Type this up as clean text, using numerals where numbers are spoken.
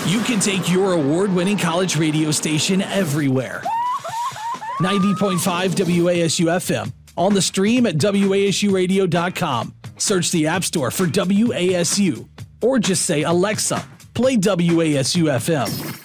You can take your award-winning college radio station everywhere. 90.5 WASU FM. On the stream at WASUradio.com. Search the App Store for WASU. Or just say, Alexa, play WASU FM.